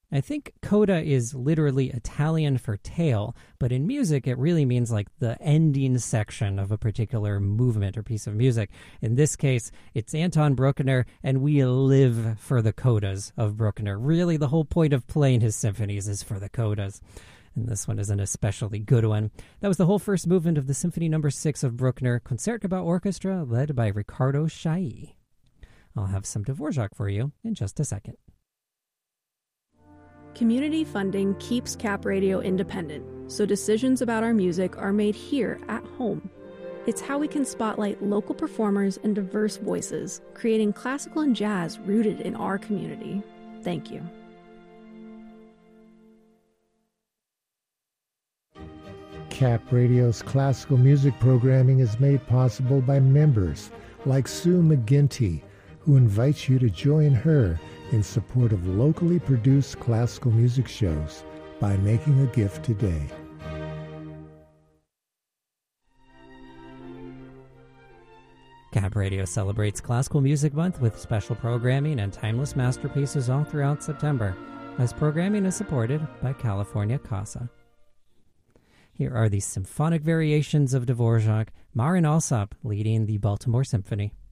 I think coda is literally Italian for tail, but in music it really means like the ending section of a particular movement or piece of music. In this case, it's Anton Bruckner, and we live for the codas of Bruckner. Really, the whole point of playing his symphonies is for the codas. And this one is an especially good one. That was the whole first movement of the Symphony No. 6 of Bruckner, Concertgebouw Orchestra, led by Riccardo Chailly. I'll have some Dvorak for you in just a second. Community funding keeps Cap Radio independent, so decisions about our music are made here at home. It's how we can spotlight local performers and diverse voices, creating classical and jazz rooted in our community. Thank you. Cap Radio's classical music programming is made possible by members like Sue McGinty, who invites you to join her in support of locally produced classical music shows by making a gift today. Cap Radio celebrates Classical Music Month with special programming and timeless masterpieces all throughout September, as programming is supported by California Casa. Here are the symphonic variations of Dvorak, Marin Alsop leading the Baltimore Symphony.